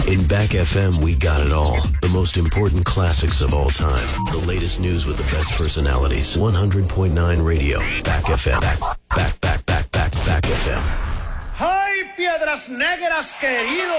In Back FM, we got it all. The most important classics of all time. The latest news with the best personalities. 100.9 Radio. Back FM. Back FM. ¡Ay, Piedras Negras, querido!